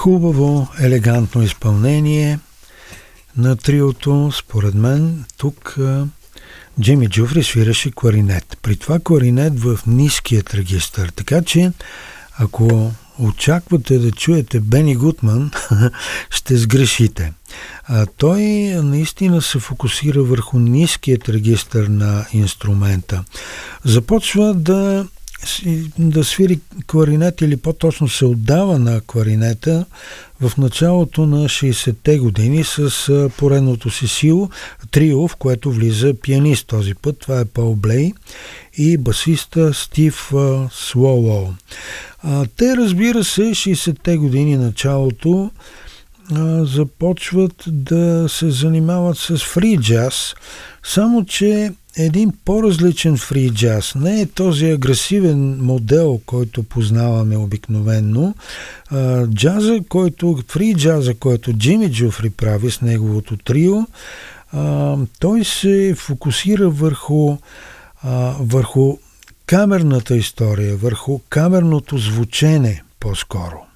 Хубаво, елегантно изпълнение на триото. Според мен тук Джими Джуфри свираше кларинет. При това кларинет в ниският регистър. Така че, ако очаквате да чуете Бени Гудман, ще сгрешите. Той наистина се фокусира върху ниският регистър на инструмента. Започва да свири кларинет, или по-точно се отдава на кларинета в началото на 60-те години с поредното си трио, в което влиза пианист този път. Това е Пол Блей и басиста Стив Суоло. Те, разбира се, 60-те години началото започват да се занимават с фри джаз, само че един по-различен фри джаз. Не е този агресивен модел, който познаваме обикновенно. Фри джаза, който Джими Джуфри прави с неговото трио, той се фокусира върху камерната история, върху камерното звучене по-скоро.